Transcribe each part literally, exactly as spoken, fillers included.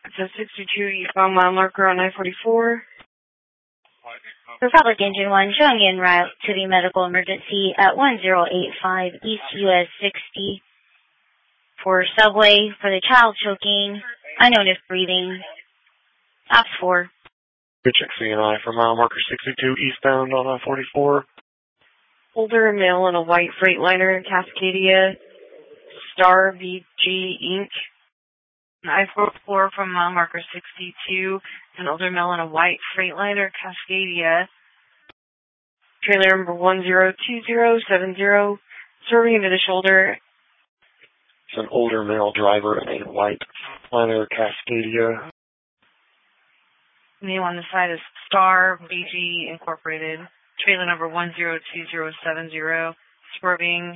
It's a sixty-two eastbound mile marker on I forty-four. Republic Engine one showing en route to the medical emergency at one zero eight five East U S sixty for subway for the child choking, unknown if breathing. Ops four. Good check C N I for mile marker sixty-two eastbound on I forty-four. Older male in a white Freightliner in Cascadia, Star V G Incorporated. I forty-four from mile marker sixty-two, an older male in a white Freightliner, Cascadia. Trailer number one zero two zero seven zero, swerving into the shoulder. It's an older male driver in a white Freightliner, Cascadia. Name on the side is Star V G Incorporated. Trailer number one zero two zero seven zero, swerving.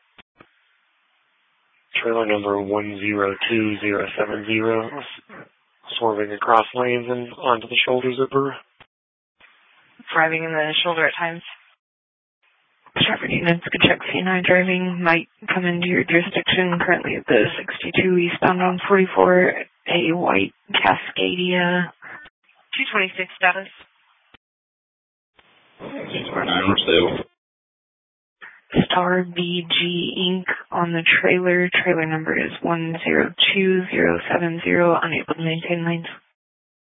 Trailer number one zero two zero seven zero, swerving across lanes and onto the shoulder zipper. Driving in the shoulder at times. Traffic units, good check C nine driving might come into your jurisdiction. Currently at the sixty-two eastbound on forty-four, a white Cascadia. two twenty-six status. Star V G Incorporated on the trailer. Trailer number is one zero two zero seven zero, unable to maintain lanes.